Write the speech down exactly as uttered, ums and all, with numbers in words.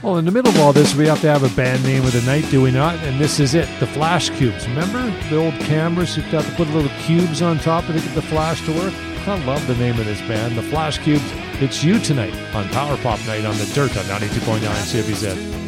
Well, in the middle of all this, we have to have a band name of the night, do we not? And this is it, the Flash Cubes. Remember the old cameras? You've got to put little cubes on top of it to get the flash to work. I love the name of this band, the Flash Cubes. It's You tonight on Power Pop Night on the Dirt on ninety-two point nine C B Z.